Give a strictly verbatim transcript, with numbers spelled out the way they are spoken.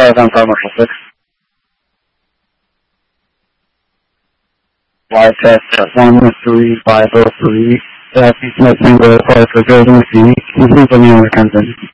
five on five Marshall six. Live test at one three five oh three. That's Smith Single Park for Building C. Complete the name of the content.